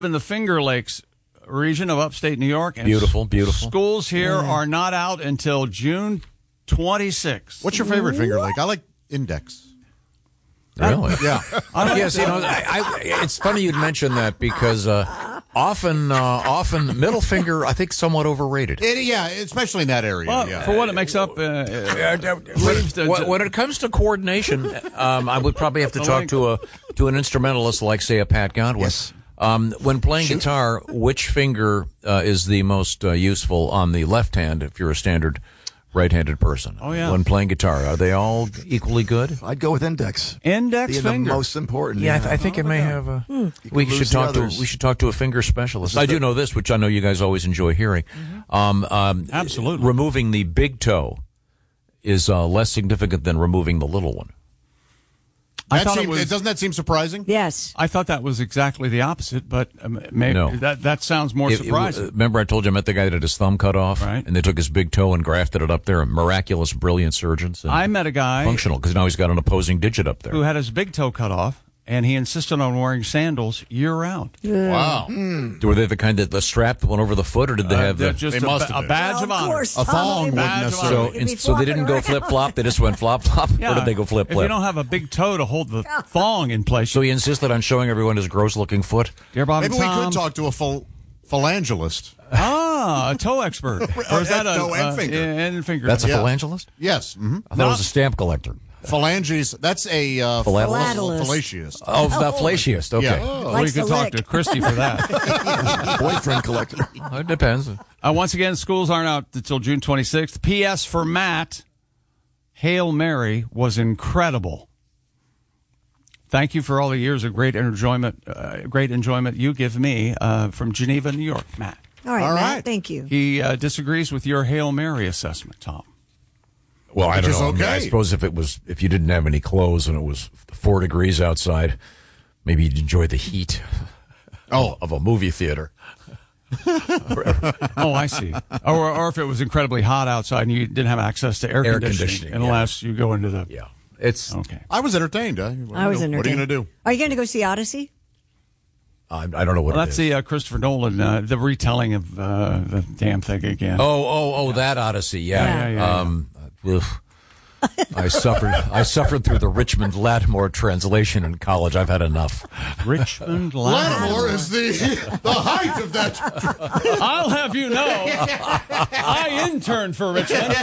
in the Finger Lakes region of upstate New York. And Beautiful. Schools here are not out until June 26th. What's your favorite Finger Lake? I like Index. Really? Yeah. Yes, it's funny you'd mention that because often middle finger, I think, somewhat overrated. Especially in that area. Well, for what it makes up, when it comes to coordination, I would probably have to talk to an instrumentalist like, say, a Pat Godwin. Yes. When playing guitar, which finger is the most useful on the left hand if you're a standard right-handed person? Oh, yeah. When playing guitar, are they all equally good? I'd go with index. Index Being finger. the most important. Yeah, I think it may have a. We should talk to a finger specialist. I do know this, which I know you guys always enjoy hearing. Absolutely. Removing the big toe is less significant than removing the little one. Doesn't that seem surprising? Yes. I thought that was exactly the opposite, but maybe No. that sounds more surprising. Remember I told you I met the guy that had his thumb cut off? Right. And they took his big toe and grafted it up there. Miraculous, brilliant surgeons. I met a guy Functional, because now he's got an opposing digit up there. who had his big toe cut off, and he insisted on wearing sandals year-round. Wow. Were they the kind that the strap that went over the foot, or did they have the... Just They must have a badge Well, of of honor. course, A thong wouldn't Badge of necessarily. honor. So they didn't go flip-flop, they just went flop-flop? Yeah. Or did they go If flip-flip? you don't have a big toe to hold the thong in place, So he insisted on showing everyone his gross-looking foot? dear Bob Maybe and we Tom, could talk to a phalangelist. a toe expert. Or is that a Toe and finger. and finger? That's a Yeah. phalangelist? Yes. Mm-hmm. I thought it was a stamp collector. Phalanges. That's a Philatelist? fallacious. Oh, the flaciest. Okay. Yeah. we Likes could to talk lick. to Christy for that. Boyfriend collector. It depends. Once again, schools aren't out until June 26th. P.S. for Matt, Hail Mary was incredible. Thank you for all the years of great enjoyment you give me from Geneva, New York, Matt. All right, All Matt, right. thank you. He disagrees with your Hail Mary assessment, Tom. Well, I Which don't is know. I mean, I okay. suppose if you didn't have any clothes and it was 4 degrees outside, maybe you'd enjoy the heat of a movie theater. Oh, I see. Or if it was incredibly hot outside and you didn't have access to air conditioning unless you go into the... Yeah. It's Okay. I was entertained. I was entertained. What are you going to do? Are you going to go see Odyssey? I don't know what Well, it that's is. the Christopher Nolan, the retelling of the damn thing again. That Odyssey. Yeah. Yeah. Oof. I suffered through the Richmond Lattimore translation in college. I've had enough. Richmond Lattimore is the height of that. I'll have you know, I interned for Richmond.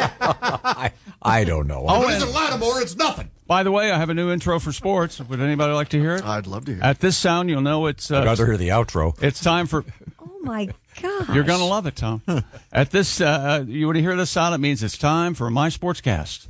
I don't know. Oh, it isn't Lattimore, it's nothing. By the way, I have a new intro for sports. Would anybody like to hear it? I'd love to hear. At this sound, you'll know it's I'd rather hear the outro. it's time for... Oh, my gosh. You're going to love it, Tom. At this, you want to hear this sound? It means it's time for my sportscast.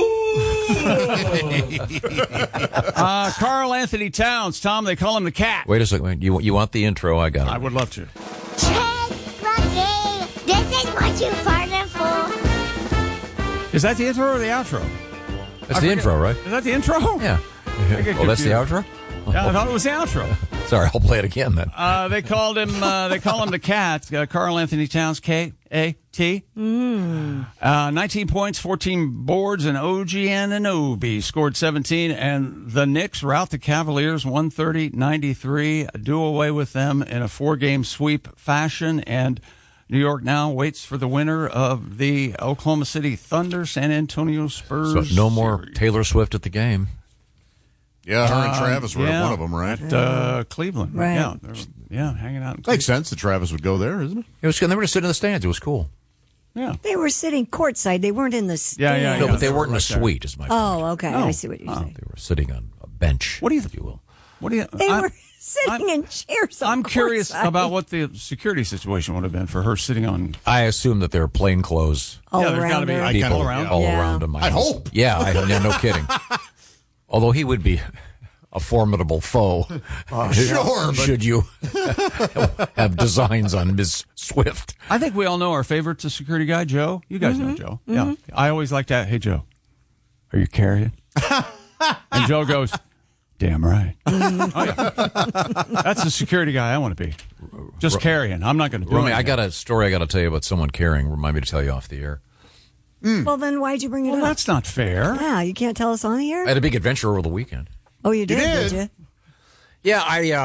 Carl Anthony Towns. Tom, they call him the cat. Wait a second. You want the intro? I got it. I would love to. Check Bucky. This is what you farted for. Is that the intro or the outro? That's the intro, right? Is that the intro? Yeah. get Oh, that's the confused. outro? Yeah, I thought it was the outro. Sorry, I'll play it again then. They called him. They call him the cat. Carl Anthony Towns, K-A-T. 19 points, 14 boards, and OG Anunoby scored 17. And the Knicks rout the Cavaliers 130-93. Do away with them in a 4-game sweep fashion. And New York now waits for the winner of the Oklahoma City Thunder, San Antonio Spurs. So no more series. Taylor Swift at the game. Yeah, her and Travis were at one of them, right? At Cleveland. Right. Yeah, they're hanging out in Cleveland. Makes sense that Travis would go there, isn't it? It was good. They were just sitting in the stands. It was cool. Yeah. They were sitting courtside. They weren't in the stands. Yeah. No, but they they weren't in were a right there. suite, is my point. Oh, okay. Oh. I see what you're saying. They were sitting on a bench, What do you if you will. What do you? They I'm- were sitting in chairs. I'm curious courtside. about what the security situation would have been for her sitting on. I assume that there are plain clothes all Yeah, there's around gotta be- her. I people all around? all Yeah. around him. I'd hope. Yeah, no kidding. Although he would be a formidable foe. Sure, but Should you have designs on Ms. Swift? I think we all know our favorite security guy, Joe. You guys know Joe. Yeah. I always like that. Hey, Joe, are you carrying? And Joe goes, damn right. Oh, yeah. That's the security guy I want to be. Just carrying. I'm not going to do Romy, anything. I got a story I got to tell you about someone carrying. Remind me to tell you off the air. Well, then why'd you bring it Well, up? that's not fair. Yeah, you can't tell us on the air? I had a big adventure over the weekend. Oh, you did, did? did you? Yeah,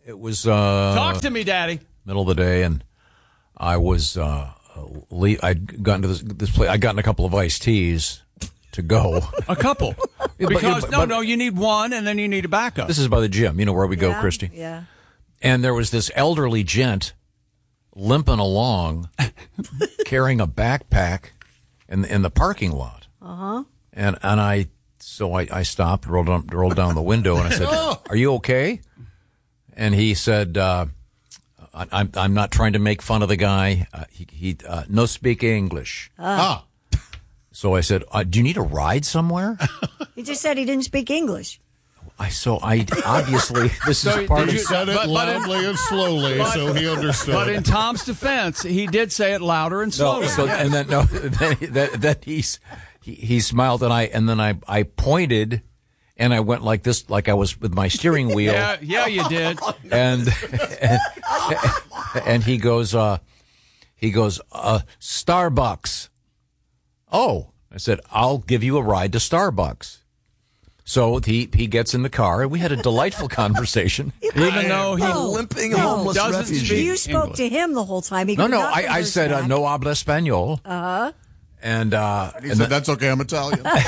It was Talk to me, Daddy. middle of the day, and I was I'd gotten to this place. I'd gotten a couple of iced teas to go. A couple. Because you need one, and then you need a backup. This is by the gym. You know where we go, Christy. Yeah. And there was this elderly gent limping along, carrying a backpack in the parking lot. And I stopped, rolled down the window, and I said, "Are you okay?" And he said, "I'm not trying to make fun of the guy. He no speak English." So I said, "Do you need a ride somewhere?" He just said he didn't speak English. I obviously this is part of. He said it loudly and slowly, so he understood. But in Tom's defense, he did say it louder and slower. Then he smiled, and then I pointed, and I went like this, like I was with my steering wheel. Yeah, you did. And he goes, Starbucks. Oh, I said, I'll give you a ride to Starbucks. So he gets in the car, and we had a delightful conversation. Even though he limping homeless doesn't refugee. speak You spoke to him the whole time. He No, could not I said understand. no habla español. And He said, "That's okay, I'm Italian." and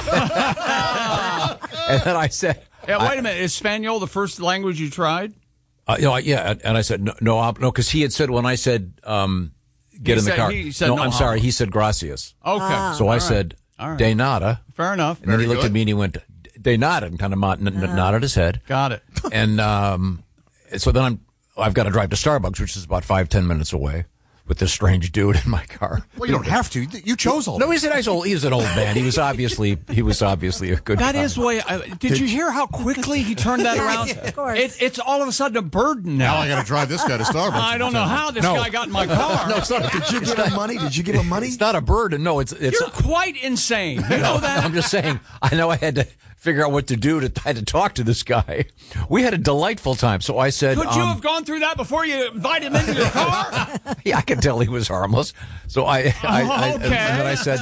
then I said, Yeah, wait a minute. Is Spaniel the first language you tried? and I said no, because he had said when I said get in the car. He said no, no I'm sorry. habla. He said gracias. Okay. So I said de nada, Fair enough. and then he Very looked good. at me and he went de nada and kind of nodded his head. Got it. And so then I've got to drive to Starbucks, which is about 5-10 minutes away, with this strange dude in my car. Well, you don't have to. You chose all. No, he's a nice old. He was an old man. He was obviously a good. That guy. is way. Did you hear how quickly he turned that around? Of course. It's all of a sudden a burden Now now. I got to drive this guy to Starbucks. I don't know how this guy got in my car. No, it's not. Did you give him money? Did you give him money? It's not a burden. No, it's. You're quite insane. You know that? I'm just saying. I know I had to figure out what to do I had to talk to this guy. We had a delightful time. So I said, Could you have gone through that before you invited him into your car? yeah, I could tell he was harmless. So I and then I said,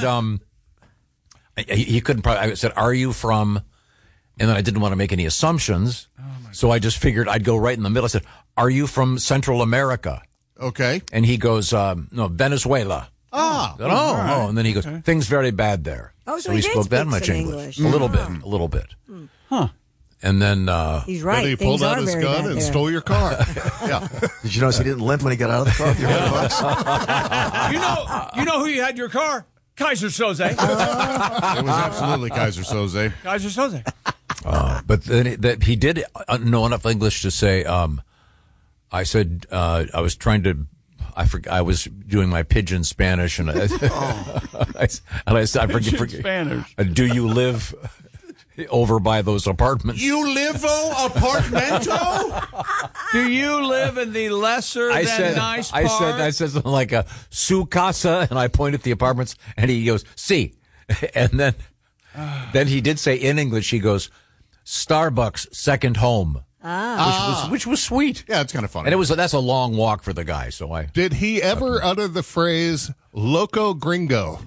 he couldn't probably. I said, "Are you from?" And then I didn't want to make any assumptions, so I just figured I'd go right in the middle. I said, "Are you from Central America?" Okay. And he goes, "No, Venezuela." I said, oh, and then he goes, "Things very bad there." Oh, so he he did spoke that speak much some English. English. A little bit. Huh. And then He's Then right. he Things pulled out are his very gun bad and there. stole your car. Yeah. Did you notice he didn't limp when he got out of the car? with your $100? You know who you had your car? Kaiser Soze. It was absolutely Kaiser Soze. Kaiser Soze. but then he did know enough English to say, I said, I was trying to, I was doing my pidgin Spanish, and I forget Spanish. Do you live over by those apartments? You live apartmento? Do you live in the lesser than nice part? I said something like su casa, and I pointed at the apartments, and he goes, "Si," and then he did say in English, he goes, "Starbucks second home," which was sweet. Yeah, it's kind of funny. And that's a long walk for the guy. So Did he ever utter the phrase "loco gringo"?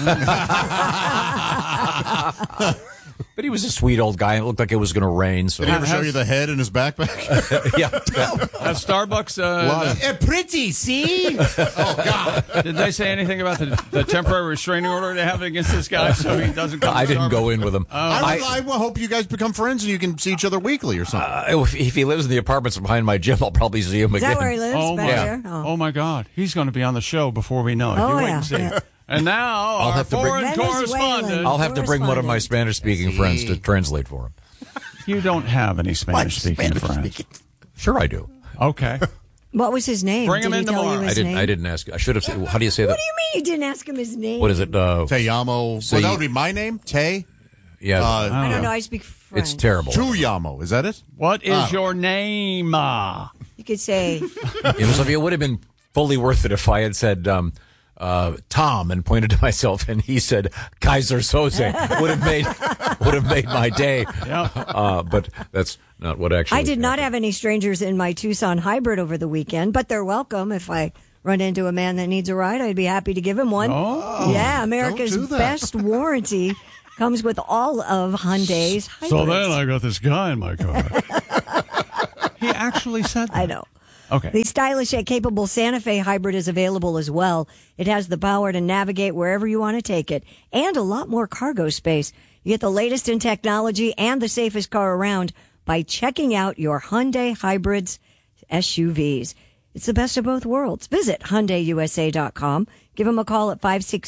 But he was a sweet old guy. It looked like it was going to rain. So Did he ever show you the head in his backpack? yeah. Has Starbucks. Pretty, see? Oh, God. Did they say anything about the temporary restraining order they have against this guy so he doesn't come? I to didn't Starbucks? go in with him. I hope you guys become friends and you can see each other weekly or something. If he lives in the apartments behind my gym, I'll probably see him Is again. that where he lives? Oh back my, there? oh my God, he's going to be on the show before we know it. Oh, You wait yeah, and see. yeah. And now I'll our have to bring- foreign Venezuelan. correspondent. I'll have to bring one of my Correspondent. Spanish-speaking friends to translate for him. You don't have any Spanish-speaking friends. Sure, I do. Okay. What was his name? Bring him Did in he tell tomorrow. you his name? I didn't ask. I should have said. How do you say What that? do you mean you didn't ask him his name? What is it? Te llamo. So Well, that you- would be my name, Te. Yeah, I don't know. I speak French. it's terrible. Tu llamo. Is that it? What is your name? You could say, Sophia, it would have been fully worth it if I had said Tom and pointed to myself, and he said Kaiser Soze. would have made my day. Yeah. But that's not what actually. I did not have any strangers in my Tucson hybrid over the weekend, but they're welcome. If I run into a man that needs a ride, I'd be happy to give him one. Oh. Yeah, America's Don't do that. best warranty comes with all of Hyundai's hybrids. So then I got this guy in my car. He actually said that. I know. Okay. The stylish yet capable Santa Fe Hybrid is available as well. It has the power to navigate wherever you want to take it and a lot more cargo space. You get the latest in technology and the safest car around by checking out your Hyundai Hybrids SUVs. It's the best of both worlds. Visit HyundaiUSA.com. Give them a call at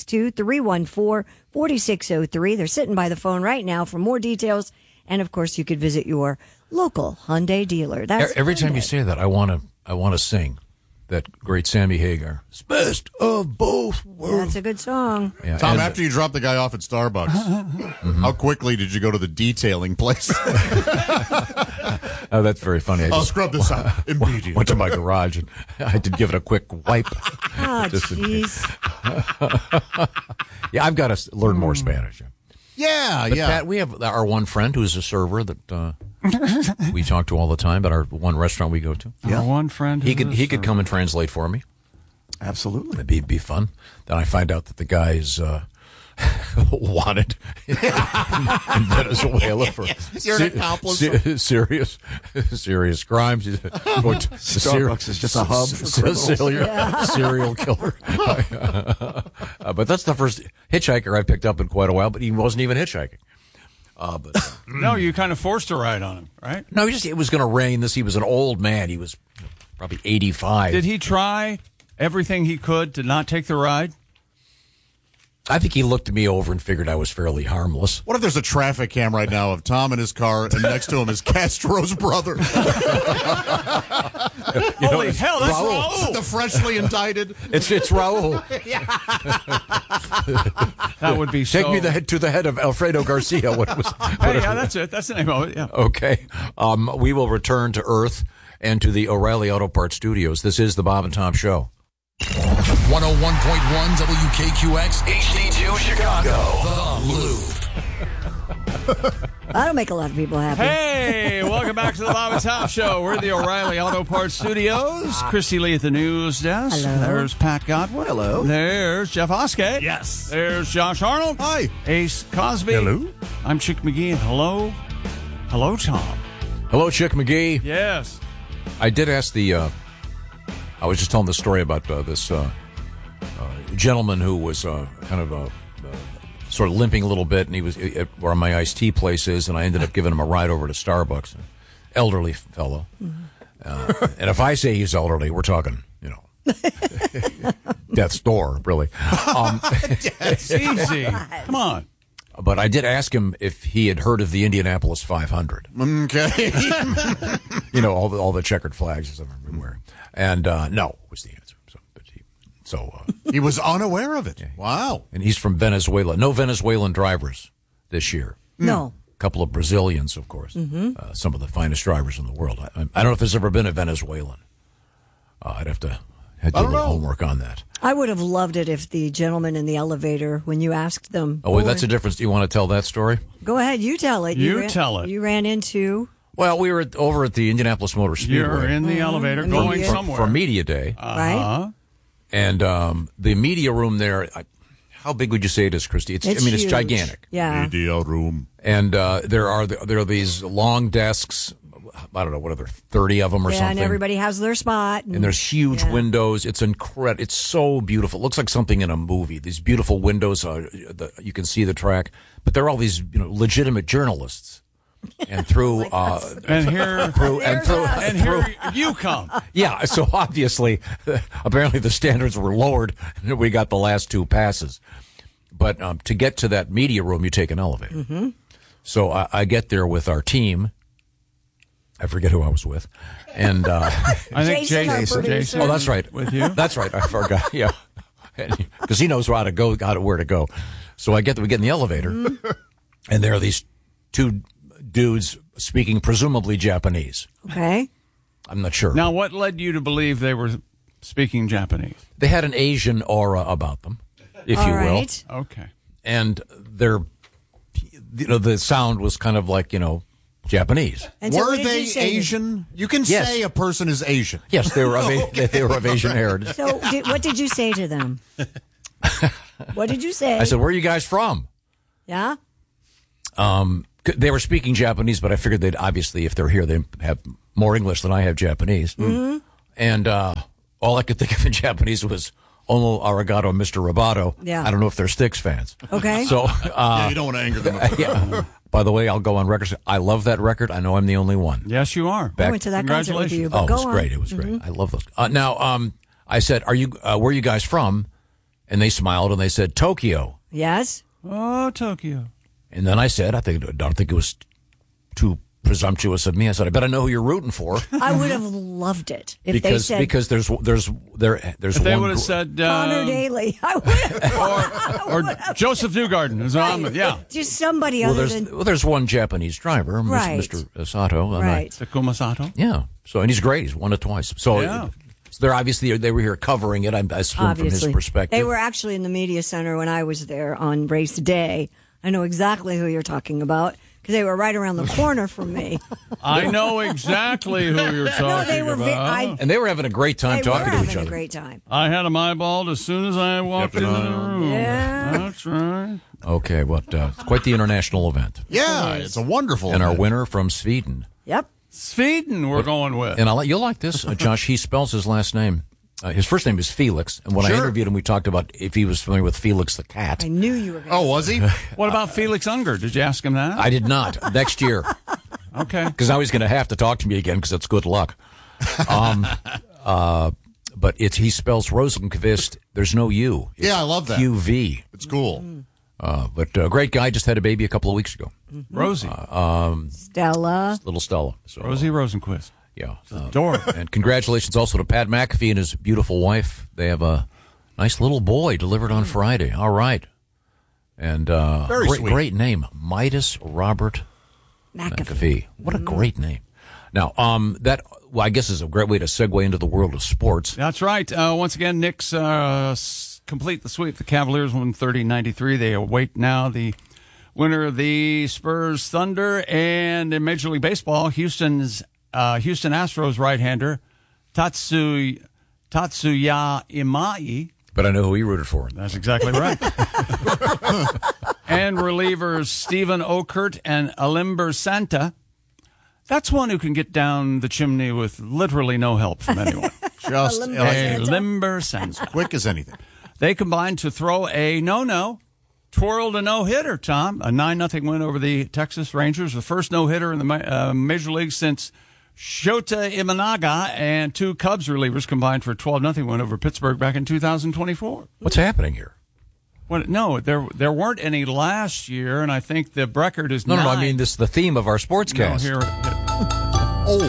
562-314-4603. They're sitting by the phone right now for more details. And, of course, you could visit your local Hyundai dealer. That's Every time Hyundai. you say that, I want to sing that great Sammy Hagar. It's best of both worlds. That's a good song. Yeah, Tom, and- after you dropped the guy off at Starbucks, how quickly did you go to the detailing place? oh, that's very funny. I I'll just scrub this out immediately. went to my garage and I did give it a quick wipe. Oh, Just in case. jeez. Yeah, I've got to learn more Spanish. Yeah, But yeah. Pat, we have our one friend who's a server that we talk to all the time at our one restaurant we go to. Our one friend. He could come and translate for me. Absolutely. It'd be fun. Then I find out that the guy is wanted in Venezuela for You're an accomplice. serious crimes. He's going to Starbucks is just a hub for criminals. serial killer. But that's the first hitchhiker I picked up in quite a while. But he wasn't even hitchhiking. No, you kind of forced a ride on him, right? No, it was going to rain. He was an old man. He was probably 85. Did he try everything he could to not take the ride? I think he looked me over and figured I was fairly harmless. What if there's a traffic cam right now of Tom in his car and next to him is Castro's brother? Holy hell, that's Raul. The freshly indicted. It's Raul. That would be Take me to the head of Alfredo Garcia. Hey, yeah, that's it. That's the name of it. Yeah. Okay. We will return to Earth and to the O'Reilly Auto Parts Studios. This is the Bob and Tom Show. 101.1 WKQX HD2 Chicago. The Loop. That'll make a lot of people happy. Hey, welcome back to the Bob and Tom Show. We're at the O'Reilly Auto Parts Studios. Christy Lee at the news desk. Hello. There's Pat Godwin. Hello. There's Jeff Oskey. Yes. There's Josh Arnold. Hi. Ace Cosby. Hello. I'm Chick McGee. And hello. Hello, Tom. Hello, Chick McGee. Yes. I did ask I was just telling the story about this gentleman who was kind of sort of limping a little bit, and he was at where my iced tea place is, and I ended up giving him a ride over to Starbucks. An elderly fellow. And if I say he's elderly, we're talking, death's door, really. It's easy. Come on. But I did ask him if he had heard of the Indianapolis 500. Okay. All the checkered flags everywhere. And no was the answer. He was unaware of it. Wow. And he's from Venezuela. No Venezuelan drivers this year. No. A couple of Brazilians, of course. Some of the finest drivers in the world. I don't know if there's ever been a Venezuelan. I'd have to do a little homework on that. I would have loved it if the gentleman in the elevator, when you asked them. Oh, wait, that's a difference. Do you want to tell that story? Go ahead, you tell it. You tell it. You ran into. Well, we were over at the Indianapolis Motor Speedway. You're in the elevator going Media. somewhere. For Media Day. Right? And the media room there, how big would you say it is, Christy? It's huge. gigantic. Yeah. Media room. And there are these long desks. I don't know, what are there, 30 of them or something? And everybody has their spot. And there's huge windows. It's incredible. It's so beautiful. It looks like something in a movie. These beautiful windows. You can see the track. But there are all these legitimate journalists. And through And here, through you come. yeah. So obviously, apparently the standards were lowered. And we got the last two passes. But to get to that media room, you take an elevator. Mm-hmm. So I get there with our team. I forget who I was with, and I think Jason, our producer. Jason. oh, that's right, With you? That's right. I forgot. Yeah, because he knows where to go. So we get in the elevator, and there are these two dudes speaking presumably Japanese. Okay. I'm not sure. Now, what led you to believe they were speaking Japanese? They had an Asian aura about them, if All you will, right. Okay. and the sound was kind of like Japanese. And so Were what did they you say? Asian? You can Yes. say a person is Asian. Yes, they were they were of Asian heritage. So what did you say to them? What did you say? I said, "Where are you guys from?" Yeah? They were speaking Japanese, but I figured they'd obviously, if they're here, they have more English than I have Japanese. Mm-hmm. And all I could think of in Japanese was Omo arigato, Mr. Roboto. Yeah. I don't know if they're Styx fans. Okay. So, Yeah, you don't want to anger them. yeah. By the way, I'll go on record. I love that record. I know I'm the only one. Yes, you are. I went to that concert with you, but Oh, it go was on. great. It was great. I love those. Now, I said, "Are you? Where are you guys from?" And they smiled and they said, "Tokyo." Yes. Oh, Tokyo. And then I said, I don't think it was too presumptuous of me. I said, I bet I know who you're rooting for. I would have loved it if they because said because there's If they one would have said Connor Daly. I would have. or Joseph Newgarden is on. Yeah, Just somebody other than there's one Japanese driver, Right. Mr. Sato. And right. Takuma Sato. and he's great. He's won it twice. So, Yeah. so they're obviously they were here covering it. I assume Obviously, from his perspective. they were actually in the media center when I was there on race day. I know exactly who you're talking about because they were right around the corner from me. I know exactly who you're talking No, they were. about. And they were having a great time They were talking to each having a other. great time. I had him eyeballed as soon as I walked into the room. Yeah. That's right. Okay, it's quite the international event. Yeah, it's a wonderful And our event. winner from Sweden. Yep. Sweden, we're going with. And you'll like this, Josh. He spells his last name. His first name is Felix. And when I Sure. interviewed him, we talked about if he was familiar with Felix the cat. I knew you were going to Oh, was he? What about Felix Unger? Did you ask him that? I did not. Next year. Okay. Because now he's going to have to talk to me again because it's good luck. But he spells Rosenqvist. There's no U. It's Yeah, I love that. QV. It's cool. But great guy. Just had a baby a couple of weeks ago. Rosie. Stella. Little Stella. So, Rosie Rosenquist. Yeah. Adorable. And congratulations also to Pat McAfee and his beautiful wife. They have a nice little boy delivered on Friday. All right. And Very sweet. great name, Midas Robert McAfee. What a great name. Now, I guess is a great way to segue into the world of sports. That's right. Once again, Knicks complete the sweep. The Cavaliers won 30-93. They await now the winner of the Spurs Thunder. And in Major League Baseball, Houston Astros right-hander Tatsuya Imai. But I know who he rooted for. That's exactly right. And relievers Stephen Okert and Alimber Santa. That's one who can get down the chimney with literally no help from anyone. Just Alimber Santa. quick as anything. They combined to throw a twirled a no-hitter, Tom. A 9-0 win over the Texas Rangers. The first no-hitter in the Major League since Shota Imanaga and two Cubs relievers combined for a 12-0 win over Pittsburgh back in 2024. What's happening here? No, there weren't any last year, and I think the record is No, 9. I mean, this is the theme of our sportscast. No, here. Oh.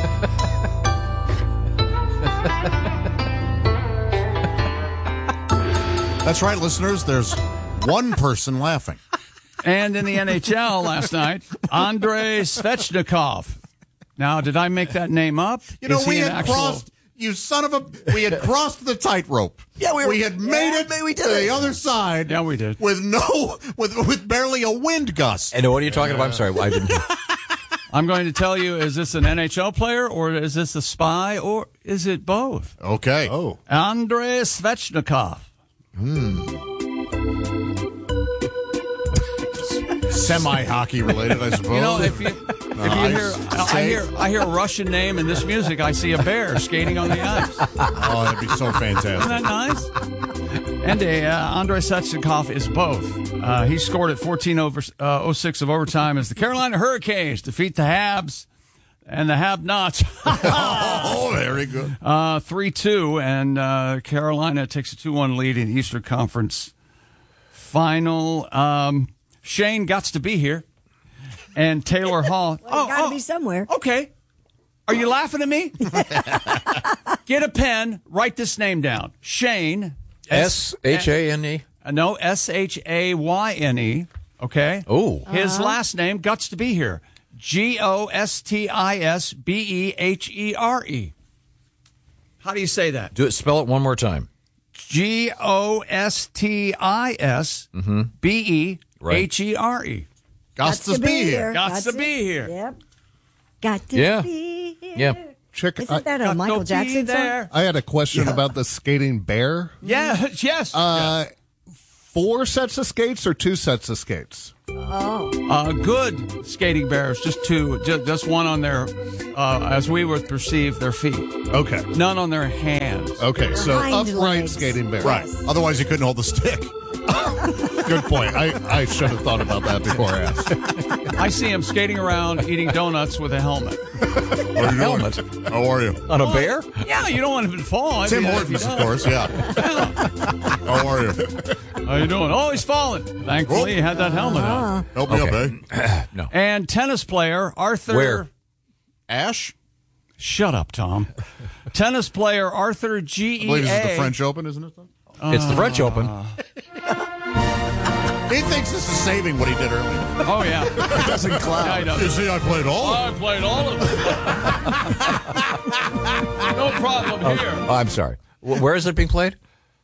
That's right, listeners. There's one person laughing. And in the NHL last night, Andrei Svechnikov. Now, did I make that name up? You know, Is we he an had actual- crossed. You son of a! We had crossed the tightrope. Yeah, we had made it to the other side. Yeah, we did. With barely a wind gust. And what are you talking about? I'm sorry, I didn't. I'm going to tell you, is this an NHL player, or is this a spy, or is it both? Okay. Oh. Andrei Svechnikov. Semi-hockey related, I suppose. You know, if you hear, I hear a Russian name in this music, I see a bear skating on the ice. Oh, that'd be so fantastic. Isn't that nice? And Andrei Svechnikov is both. He scored at 14:06 of overtime as the Carolina Hurricanes defeat the Habs and the Have-Nots. Oh, very good. 3-2, and Carolina takes a 2-1 lead in the Eastern Conference Final. Shane Gots to be here, and Taylor Hall. Well, got to be somewhere. Okay. Are you laughing at me? Get a pen. Write this name down. Shane. Shane? No, Shayne. Okay. Oh. His last name, Guts to be here. Gostisbehere. How do you say that? Spell it one more time. Gostisbehere. Got to be here. Got to be here. Yep. Got to Yeah. be here. Yeah. Chick, Isn't that a Got Michael to Jackson be song? there. I had a question about the skating bear. Yes. 4 sets of skates or 2 sets of skates? Good skating bears, just 2, just one on their, as we would perceive, their feet. Okay. None on their hands. Okay, so hind upright legs. skating bears. Right. Otherwise, you couldn't hold the stick. Good point. I should have thought about that before I asked. I see him skating around eating donuts with a helmet. What are you helmet? doing? How are you? On a bear? Yeah, you don't want him to fall. Tim I mean, if Hortons, he of does. course. Yeah. How are you? How you doing? Oh, he's falling. Thankfully, he had that helmet on. Help me up, eh? No. And tennis player Arthur. Where? Ash? Shut up, Tom. Tennis player Arthur G.E.A. I believe this is the French Open, isn't it? It's the French Open. He thinks this is saving what he did earlier. Oh, yeah. It doesn't cloud. Yeah, he does. You see, I played all of I played all of them. No problem here. Oh, I'm sorry. Where is it being played?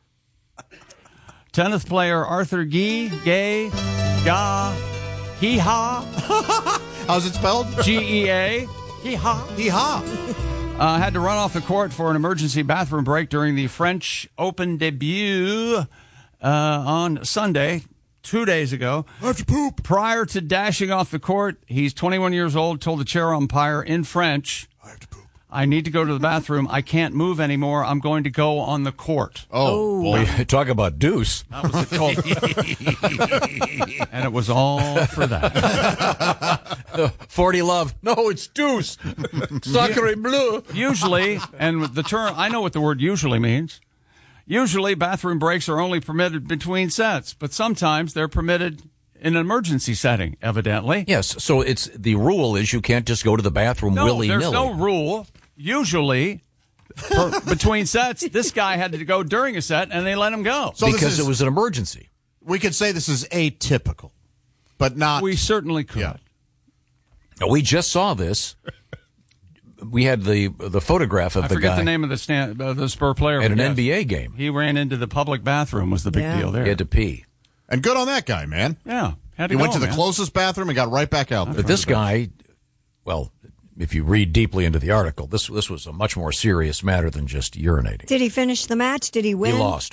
Tennis player Arthur Gee, Gay, Ga, Hee-Ha, How's it spelled? G-E-A, Hee-Ha. Hee-ha. Had to run off the court for an emergency bathroom break during the French Open debut on Sunday, 2 days ago. I have to poop. Prior to dashing off the court, he's 21 years old, told the chair umpire in French, I have to poop. I need to go to the bathroom. I can't move anymore. I'm going to go on the court. Oh, boy. Talk about deuce. That was the call. And it was all for that. 40 love. No, it's deuce. Sacre bleu. Usually, and the term, I know what the word usually means. Usually, bathroom breaks are only permitted between sets, but sometimes they're permitted in an emergency setting, evidently. Yes, so it's the rule is you can't just go to the bathroom No, willy-nilly. there's no rule. Usually, between sets, this guy had to go during a set, and they let him go. So this because is- it was an emergency. We could say this is atypical, but not. We certainly could. Yeah. We just saw this. We had the photograph of I the forget guy the name of the Spur player. at an but yes, NBA game. He ran into the public bathroom was the big Yeah. deal there. He had to pee. And good on that guy, man. Yeah. Had to He went go, to the man. closest bathroom and got right back out there. But this guy, well, if you read deeply into the article, this was a much more serious matter than just urinating. Did he finish the match? Did he win? He lost.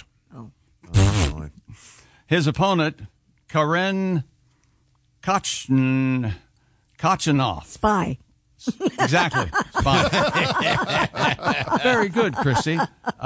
His opponent, Karen Kachanov. Spy. Exactly. Fine. Very good, Chrissy.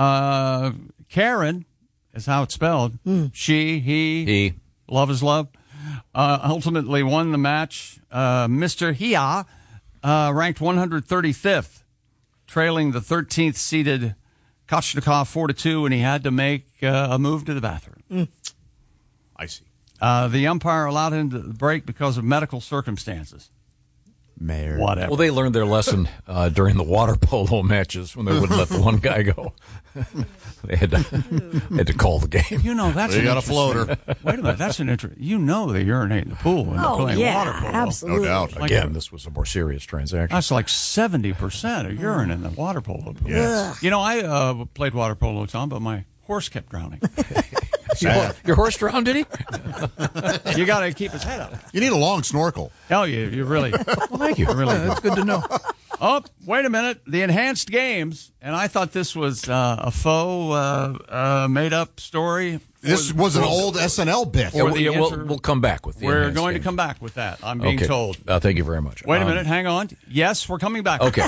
Karen is how it's spelled. She, he, love is love. Ultimately won the match. Mr. Hia ranked 135th, trailing the 13th seeded Kochnikov 4-2, and he had to make a move to the bathroom. I see. The umpire allowed him to break because of medical circumstances. Mayor. Whatever. Well, they learned their lesson during the water polo matches when they wouldn't let the one guy go. They had to call the game. You know, that's You an got a interesting- floater. Wait a minute, that's an interest. You know they urinate in the pool when they're Oh, playing yeah, water polo. absolutely. No doubt. Again, this was a more serious transaction. That's like 70% of urine in the water polo pool. Yes. You know, I played water polo, Tom, but my horse kept drowning. Your horse drowned, did he? You got to keep his head up. You need a long snorkel. Oh, you really. Well, thank you. Really good. That's good to know. Oh, wait a minute. The enhanced games, and I thought this was a faux, made-up story. This was an old SNL bit. For the We'll come back with the We're enhanced going to games. come back with that, I'm being Okay. told. Thank you very much. Wait a minute, hang on. Yes, we're coming back. Okay.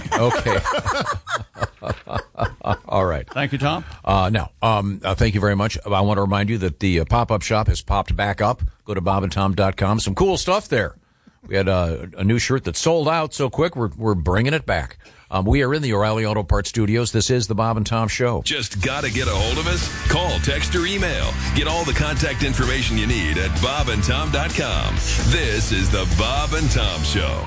All right. Thank you, Tom. Thank you very much. I want to remind you that the pop-up shop has popped back up. Go to bobandtom.com. Some cool stuff there. We had a new shirt that sold out so quick, we're bringing it back. We are in the O'Reilly Auto Parts Studios. This is the Bob and Tom Show. Just got to get a hold of us? Call, text, or email. Get all the contact information you need at bobandtom.com. This is the Bob and Tom Show.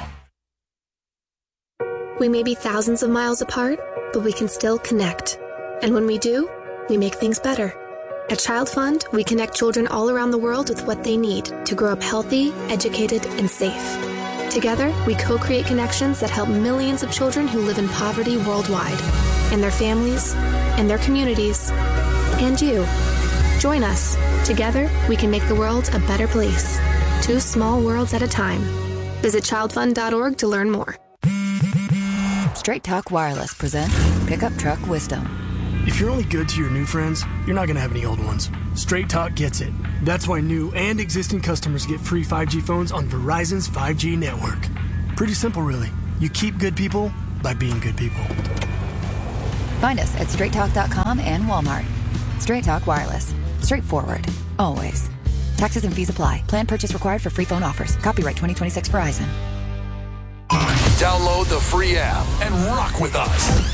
We may be thousands of miles apart, but we can still connect. And when we do, we make things better. At Child Fund, we connect children all around the world with what they need to grow up healthy, educated, and safe. Together, we co-create connections that help millions of children who live in poverty worldwide, and their families, and their communities, and you. Join us. Together, we can make the world a better place. 2 small worlds at a time. Visit childfund.org to learn more. Straight Talk Wireless presents Pickup Truck Wisdom. If you're only good to your new friends, you're not going to have any old ones. Straight Talk gets it. That's why new and existing customers get free 5G phones on Verizon's 5G network. Pretty simple, really. You keep good people by being good people. Find us at straighttalk.com and Walmart. Straight Talk Wireless. Straightforward. Always. Taxes and fees apply. Plan purchase required for free phone offers. Copyright 2026 Verizon. Download the free app and rock with us.